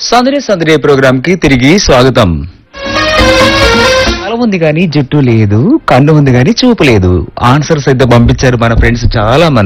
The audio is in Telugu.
సందడి సందడి ప్రోగ్రామ్ కి తిరిగి స్వాగతం. తల ఉంది కానీ జుట్టు లేదు, కన్ను ఉంది కానీ చూపు లేదు. ఆన్సర్స్ అయితే పంపించారు మన ఫ్రెండ్స్ చాలా మంది.